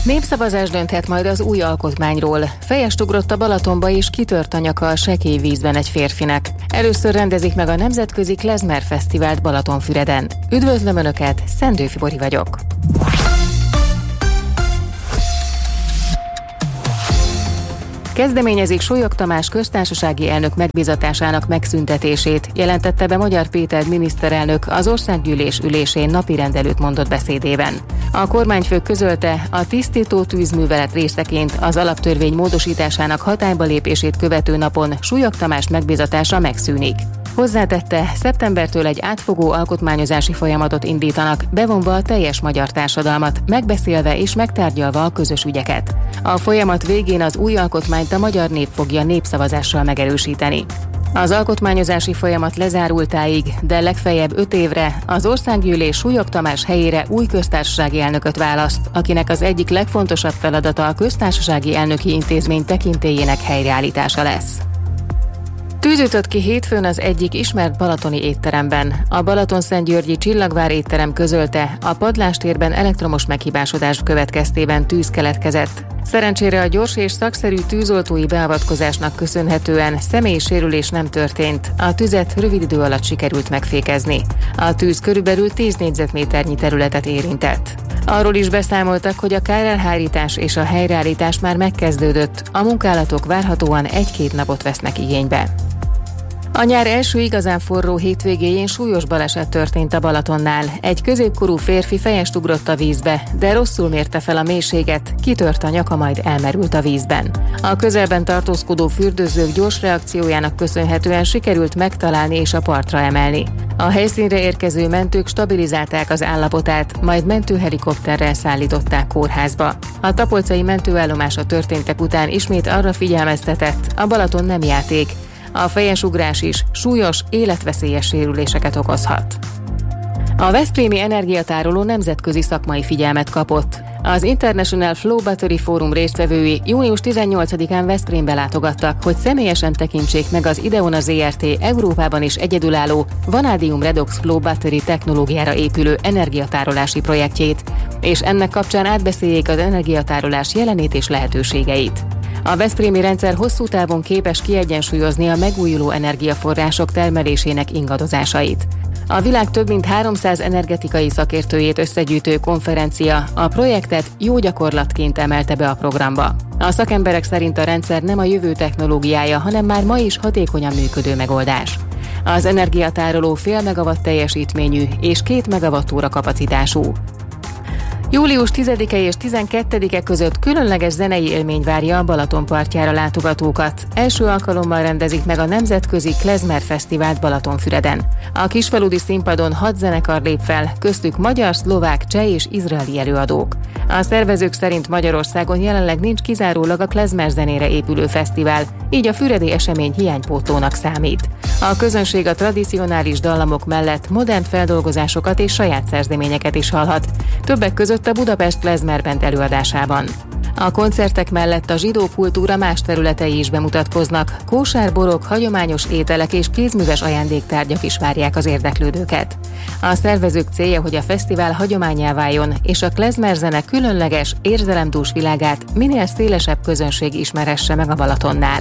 Népszavazás dönthet majd az új alkotmányról. Fejest ugrott a Balatonba és kitört a nyaka a sekély vízben egy férfinek. Először rendezik meg a nemzetközi Klezmer Fesztivált Balatonfüreden. Üdvözlöm Önöket, Szendő Fibori vagyok. Kezdeményezik Súlyog Tamás köztársasági elnök megbízatásának megszüntetését, jelentette be Magyar Péter miniszterelnök az országgyűlés ülésén napirendelőt mondott beszédében. A kormányfő közölte, a tisztító tűzművelet részeként az alaptörvény módosításának hatályba lépését követő napon Súlyog Tamás megbízatása megszűnik. Hozzátette, szeptembertől egy átfogó alkotmányozási folyamatot indítanak, bevonva a teljes magyar társadalmat, megbeszélve és megtárgyalva a közös ügyeket. A folyamat végén az új alkotmányt a magyar nép fogja népszavazással megerősíteni. Az alkotmányozási folyamat lezárultáig, de legfeljebb 5 évre az országgyűlés Súlyog Tamás helyére új köztársasági elnököt választ, akinek az egyik legfontosabb feladata a köztársasági elnöki intézmény tekintélyének helyreállítása lesz. Tűz ütött ki hétfőn az egyik ismert balatoni étteremben. A Balatonszentgyörgyi Csillagvár étterem közölte, a padlástérben elektromos meghibásodás következtében tűz keletkezett. Szerencsére a gyors és szakszerű tűzoltói beavatkozásnak köszönhetően személyi sérülés nem történt, a tüzet rövid idő alatt sikerült megfékezni. A tűz körülbelül 10 négyzetméternyi területet érintett. Arról is beszámoltak, hogy a kárelhárítás és a helyreállítás már megkezdődött, a munkálatok várhatóan 1-2 napot vesznek igénybe. A nyár első igazán forró hétvégéjén súlyos baleset történt a Balatonnál. Egy középkorú férfi fejest ugrott a vízbe, de rosszul mérte fel a mélységet, kitört a nyaka, majd elmerült a vízben. A közelben tartózkodó fürdőzők gyors reakciójának köszönhetően sikerült megtalálni és a partra emelni. A helyszínre érkező mentők stabilizálták az állapotát, majd mentőhelikopterrel szállították kórházba. A tapolcai mentőállomás a történtek után ismét arra figyelmeztetett, a Balaton nem játék. A fejesugrás is súlyos, életveszélyes sérüléseket okozhat. A veszprémi energiatároló nemzetközi szakmai figyelmet kapott. Az International Flow Battery Forum résztvevői június 18-án Veszprémbe látogattak, hogy személyesen tekintsék meg az Ideona Zrt. Európában is egyedülálló Vanadium Redox Flow Battery technológiára épülő energiatárolási projektjét, és ennek kapcsán átbeszéljék az energiatárolás jelenét és lehetőségeit. A veszprémi rendszer hosszú távon képes kiegyensúlyozni a megújuló energiaforrások termelésének ingadozásait. A világ több mint 300 energetikai szakértőjét összegyűjtő konferencia a projektet jó gyakorlatként emelte be a programba. A szakemberek szerint a rendszer nem a jövő technológiája, hanem már ma is hatékonyan működő megoldás. Az energiatároló fél megawatt teljesítményű és 2 megawattóra kapacitású. Július 10-e és 12-e között különleges zenei élmény várja a Balaton partjára látogatókat. Első alkalommal rendezik meg a nemzetközi Klezmer Fesztivált Balatonfüreden. A kisfaludi színpadon 6 zenekar lép fel, köztük magyar, szlovák, cseh és izraeli előadók. A szervezők szerint Magyarországon jelenleg nincs kizárólag a klezmer zenére épülő fesztivál, így a füredi esemény hiánypótlónak számít. A közönség a tradicionális dallamok mellett modern feldolgozásokat és saját szerzeményeket is hallhat, többek között a Budapest Klezmer Band előadásában. A koncertek mellett a zsidó kultúra más területei is bemutatkoznak, kósárborok, hagyományos ételek és kézműves ajándéktárgyak is várják az érdeklődőket. A szervezők célja, hogy a fesztivál hagyománnyá váljon, és a klezmer zene különleges, érzelemdús világát minél szélesebb közönség ismerhesse meg a Balatonnál.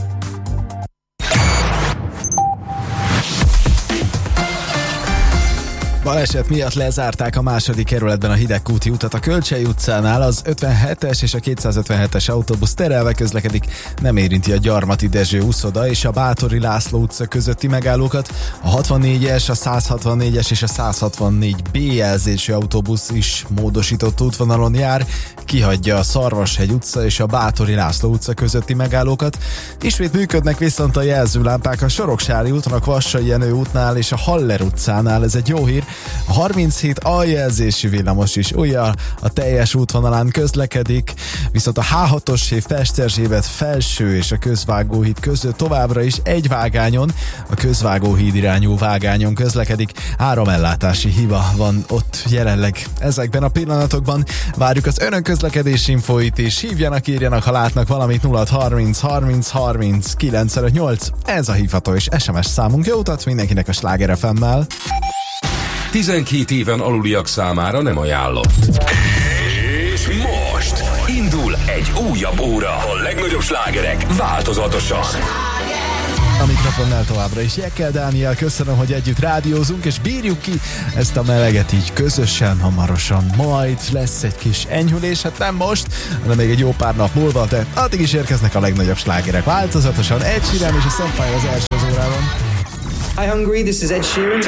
Baleset miatt lezárták a második kerületben a Hidegkúti utat a Kölcsey utcánál, az 57-es és a 257-es autóbusz terelve közlekedik, nem érinti a Gyarmati Dezső uszoda és a Báthori László utca közötti megállókat, a 64-es, a 164-es és a 164B jelzésű autóbusz is módosított útvonalon jár, kihagyja a Szarvashegy utca és a Báthori László utca közötti megállókat. Ismét működnek viszont a jelzőlámpák a Soroksári úton, a Kvassai Jenő útnál és a Haller utcánál, ez egy jó hír. A 37 A jelzésű villamos is újjal a teljes útvonalán közlekedik, viszont a H6-os hév Pesterzsébet felső és a Közvágóhíd között továbbra is egy vágányon, a Közvágóhíd irányú vágányon közlekedik. 3 ellátási hiba van ott jelenleg. Ezekben a pillanatokban várjuk az önök közlekedési infóit is. Hívjanak, írjanak, ha látnak valamit. 0630 30 30 958. Ez a hívható és SMS számunk. Jó utat mindenkinek a Sláger FM-mel. 12 éven aluliak számára nem ajánlott. És most Most indul egy újabb óra. A legnagyobb slágerek változatosan. A mikrofonnál továbbra is Jekkel Dániel, köszönöm, hogy együtt rádiózunk, és bírjuk ki ezt a meleget így közösen, hamarosan. Majd lesz egy kis enyhülés, hát nem most, hanem még egy jó pár nap múlva, de addig is érkeznek a legnagyobb slágerek változatosan. Ed Sheeran és a Sunfire az első az órában. Hi Hungary, this is Ed Sheeran.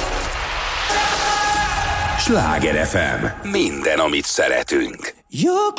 Sláger FM. Minden, amit szeretünk. You're